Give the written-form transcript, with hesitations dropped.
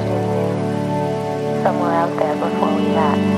you knew somewhere out there before we met.